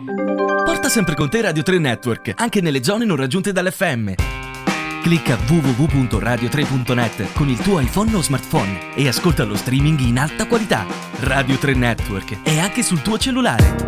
Porta sempre con te Radio 3 Network, anche nelle zone non raggiunte dall'FM. Clicca www.radio3.net con il tuo iPhone o smartphone e ascolta lo streaming in alta qualità. Radio 3 Network è anche sul tuo cellulare.